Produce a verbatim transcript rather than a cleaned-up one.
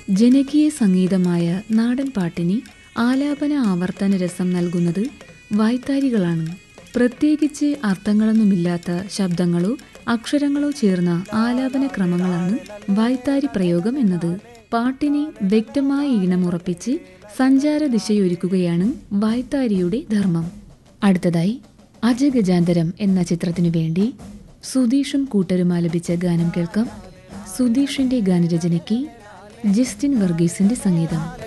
ജനകീയ സംഗീതമായ നാടൻ പാട്ടിന് ആലാപന ആവർത്തന രസം നൽകുന്നത് വായ്ത്താരികളാണ്. പ്രത്യേകിച്ച് അർത്ഥങ്ങളൊന്നുമില്ലാത്ത ശബ്ദങ്ങളോ അക്ഷരങ്ങളോ ചേർന്ന ആലാപന ക്രമങ്ങളാണ് വായ്ത്താരി പ്രയോഗം എന്നത്. പാട്ടിനെ വ്യക്തമായ ഈണമുറപ്പിച്ച് സഞ്ചാരദിശയൊരുക്കുകയാണ് വായ്ത്താരിയുടെ ധർമ്മം. അടുത്തതായി അജഗജാന്തരം എന്ന ചിത്രത്തിനു വേണ്ടി സുധീഷും കൂട്ടരും ആലപിച്ച ഗാനം കേൾക്കാം. സുധീഷിന്റെ ഗാനരചനയ്ക്ക് ജസ്റ്റിൻ വർഗീസിന്റെ സംഗീതം.